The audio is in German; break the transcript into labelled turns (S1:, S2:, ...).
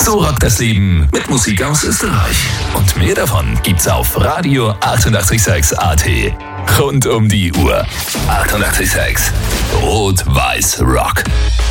S1: So rockt das Leben mit Musik aus Österreich. Und mehr davon gibt's auf Radio 886 AT. Rund um die Uhr. 886 Rot-Weiß Rock.